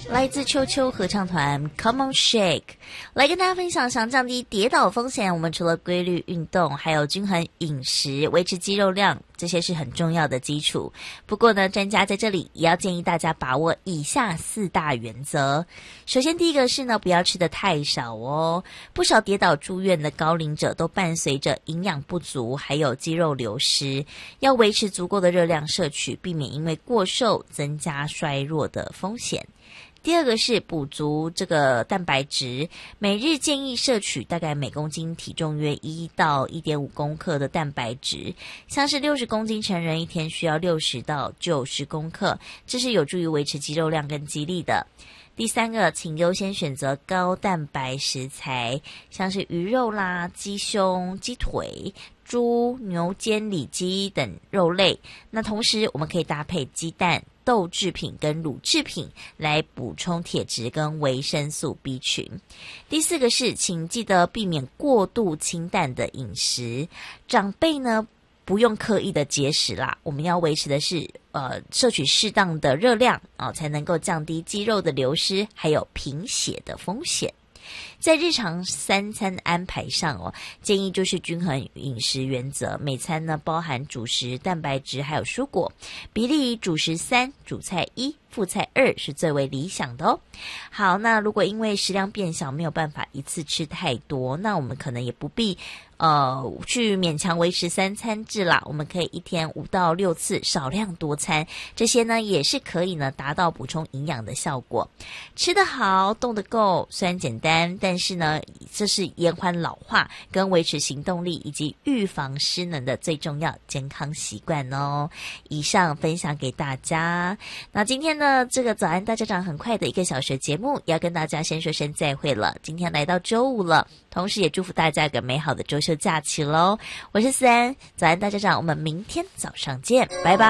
来自秋秋合唱团 Come on Shake 来跟大家分享，想降低跌倒风险，我们除了规律运动还有均衡饮食维持肌肉量，这些是很重要的基础。不过呢，专家在这里也要建议大家把握以下4大原则。首先第一个是呢，不要吃得太少哦。不少跌倒住院的高龄者都伴随着营养不足还有肌肉流失，要维持足够的热量摄取，避免因为过瘦增加衰弱的风险。第二个是补足这个蛋白质，每日建议摄取大概每公斤体重约1到 1.5 公克的蛋白质，像是60公斤成人一天需要60到90公克，这是有助于维持肌肉量跟肌力的。第三个，请优先选择高蛋白食材，像是鱼肉啦、鸡胸、鸡腿、猪、牛肩、里脊等肉类。那同时我们可以搭配鸡蛋、豆制品跟乳制品来补充铁质跟维生素 B 群。第四个是，请记得避免过度清淡的饮食。长辈呢，不用刻意的节食啦，我们要维持的是摄取适当的热量才能够降低肌肉的流失，还有贫血的风险。在日常3餐安排上建议就是均衡饮食原则，每餐呢包含主食、蛋白质还有蔬果，比例以主食3、主菜1、副菜2是最为理想的哦。好，那如果因为食量变小没有办法一次吃太多，那我们可能也不必去勉强维持3餐制啦，我们可以一天5到6次少量多餐，这些呢也是可以呢达到补充营养的效果。吃得好，动得够，虽然简单，但是呢这是延缓老化跟维持行动力以及预防失能的最重要健康习惯哦。以上分享给大家。那今天呢这个早安大家长很快的1个小时节目也要跟大家先说声再会了，今天来到周五了，同时也祝福大家一个美好的周休假期咯。我是思安，早安大家长，我们明天早上见，拜拜。